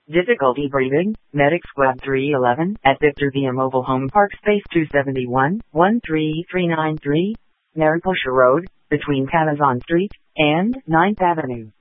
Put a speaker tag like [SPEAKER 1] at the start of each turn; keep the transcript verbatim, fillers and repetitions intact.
[SPEAKER 1] Difficulty breathing. Medic Squad three eleven at Victor Via Mobile Home Park Space two seventy-one, one three three nine three, Mariposa Road, between Canazon Street and ninth Avenue.